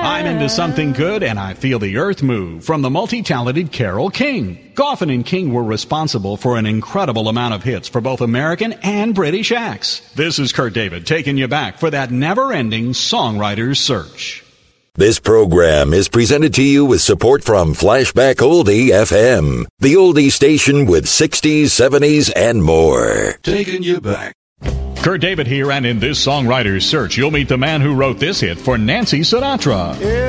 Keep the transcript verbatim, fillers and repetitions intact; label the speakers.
Speaker 1: I'm into something good, and I feel the earth move from the multi-talented Carole King. Goffin and King were responsible for an incredible amount of hits for both American and British acts. This is Kurt David taking you back for that never-ending songwriter's search.
Speaker 2: This program is presented to you with support from Flashback Oldie F M, the oldie station with sixties, seventies, and more.
Speaker 3: Taking you back.
Speaker 1: Kurt David here, and in this songwriter's search, you'll meet the man who wrote this hit for Nancy Sinatra.